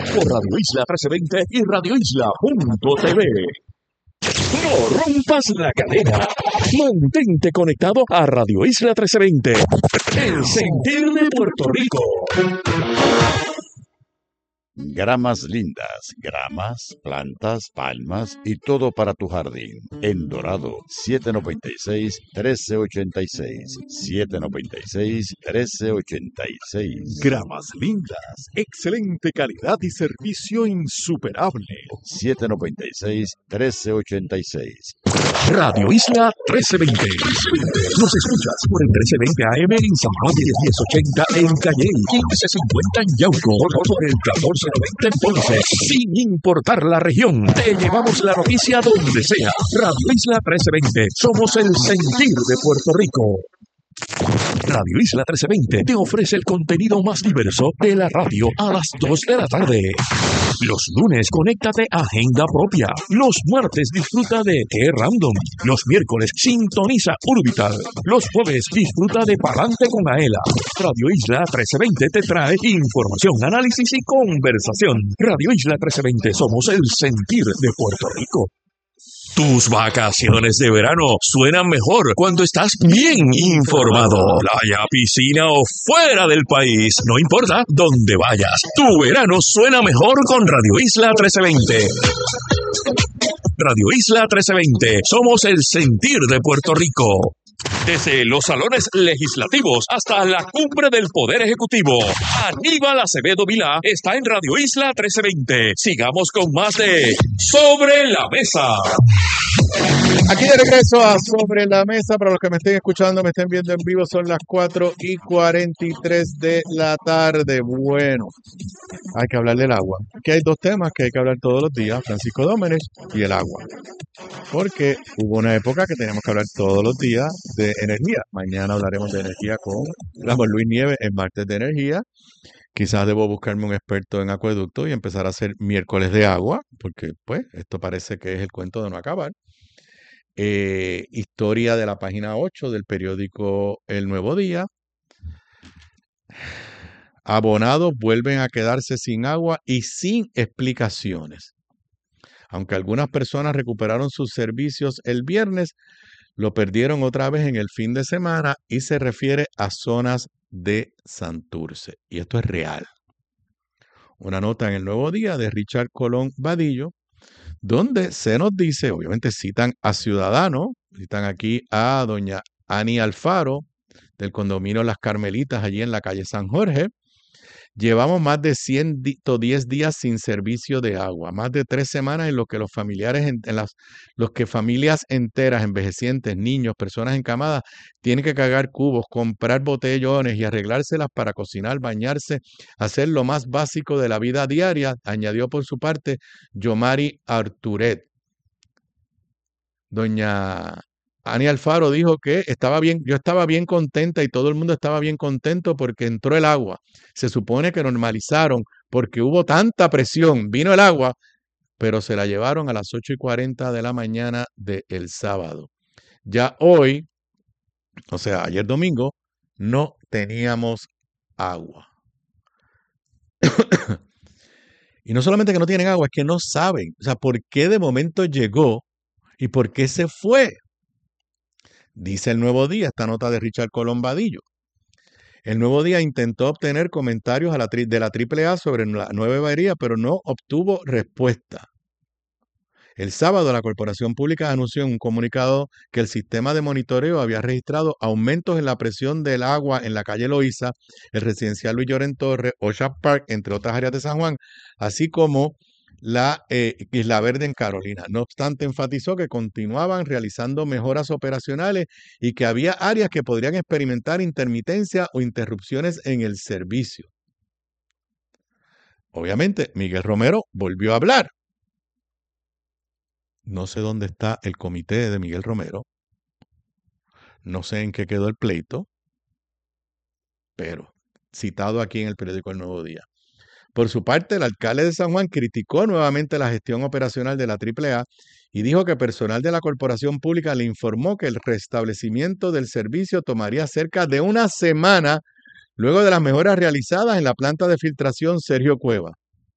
por Radio Isla 1320 y radioisla.tv. No rompas la cadena. Mantente conectado a Radio Isla 1320. El sentir de Puerto Rico. Gramas lindas, gramas, plantas, palmas y todo para tu jardín. En Dorado, 796-1386. 796-1386. Gramas lindas, excelente calidad y servicio insuperable. 796-1386. Radio Isla 1320. Nos escuchas por el 1320 AM en San Juan, 1080 en Calley, 1550 en Yauco, por el 1490 en Ponce. Sin importar la región, te llevamos la noticia donde sea. Radio Isla 1320. Somos el sentir de Puerto Rico. Radio Isla 1320 te ofrece el contenido más diverso de la radio a las 2 de la tarde. Los lunes, conéctate a Agenda Propia. Los martes, disfruta de Qué Random. Los miércoles, sintoniza Urbital. Los jueves, disfruta de Palante con Aela. Radio Isla 1320 te trae información, análisis y conversación. Radio Isla 1320, somos el sentir de Puerto Rico. Tus vacaciones de verano suenan mejor cuando estás bien informado. Playa, piscina o fuera del país, no importa dónde vayas. Tu verano suena mejor con Radio Isla 1320. Radio Isla 1320, somos el sentir de Puerto Rico. Desde los salones legislativos hasta la cumbre del Poder Ejecutivo, Aníbal Acevedo Vilá está en Radio Isla 1320. Sigamos con más de Sobre la Mesa. Aquí de regreso a Sobre la Mesa. Para los que me estén escuchando, me estén viendo en vivo, son las 4:43 de la tarde. Bueno, hay que hablar del agua. Aquí hay dos temas que hay que hablar todos los días: Francisco Dómenes y el agua. Porque hubo una época que teníamos que hablar todos los días de energía. Mañana hablaremos de energía con Ramón Luis Nieves en Martes de Energía. Quizás debo buscarme un experto en acueducto y empezar a hacer miércoles de agua, porque pues esto parece que es el cuento de no acabar. Historia de la página 8 del periódico El Nuevo Día. Abonados vuelven a quedarse sin agua y sin explicaciones. Aunque algunas personas recuperaron sus servicios el viernes, lo perdieron otra vez en el fin de semana y se refiere a zonas de Santurce. Y esto es real. Una nota en El Nuevo Día de Richard Colón Vadillo, donde se nos dice, obviamente citan a ciudadanos, citan aquí a doña Ani Alfaro, del condominio Las Carmelitas, allí en la calle San Jorge. Llevamos más de 110 días sin servicio de agua, más de 3 semanas en lo que los familiares, los que familias enteras, envejecientes, niños, personas encamadas, tienen que cargar cubos, comprar botellones y arreglárselas para cocinar, bañarse, hacer lo más básico de la vida diaria, añadió por su parte Yomari Arturet. Doña Ani Alfaro dijo que yo estaba bien contenta y todo el mundo estaba bien contento porque entró el agua. Se supone que normalizaron porque hubo tanta presión, vino el agua, pero se la llevaron a las 8:40 de la mañana del sábado. Ya hoy, o sea, ayer domingo, no teníamos agua. Y no solamente que no tienen agua, es que no saben, o sea, por qué de momento llegó y por qué se fue. Dice El Nuevo Día, esta nota de Richard Colón Vadillo. El Nuevo Día intentó obtener comentarios de la AAA sobre la nueva avería, pero no obtuvo respuesta. El sábado, la Corporación Pública anunció en un comunicado que el sistema de monitoreo había registrado aumentos en la presión del agua en la calle Loíza, el residencial Luis Llorén Torres, Ocean Park, entre otras áreas de San Juan, así como la Isla Verde en Carolina. No obstante, enfatizó que continuaban realizando mejoras operacionales y que había áreas que podrían experimentar intermitencia o interrupciones en el servicio. Obviamente, Miguel Romero volvió a hablar. No sé dónde está el comité de Miguel Romero. No sé en qué quedó el pleito, pero citado aquí en el periódico El Nuevo Día. Por su parte, el alcalde de San Juan criticó nuevamente la gestión operacional de la AAA y dijo que personal de la corporación pública le informó que el restablecimiento del servicio tomaría cerca de una semana luego de las mejoras realizadas en la planta de filtración Sergio Cueva.